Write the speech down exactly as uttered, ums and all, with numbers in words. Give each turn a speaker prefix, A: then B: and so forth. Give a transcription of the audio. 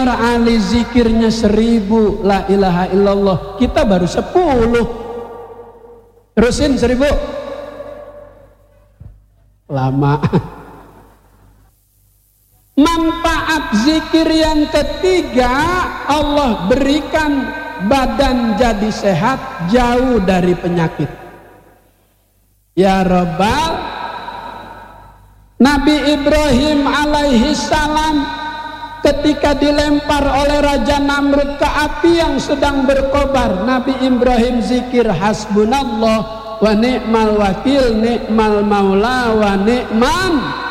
A: Nur Ali zikirnya seribu la ilaha illallah, kita baru sepuluh. Terusin seribu. Lama. Manfaat zikir yang ketiga, Allah berikan badan jadi sehat, jauh dari penyakit. Ya Rabbal, Nabi Ibrahim alaihi salam ketika dilempar oleh Raja Namrud ke api yang sedang berkobar, Nabi Ibrahim zikir hasbunallah wa ni'mal wakil, ni'mal maula wa ni'man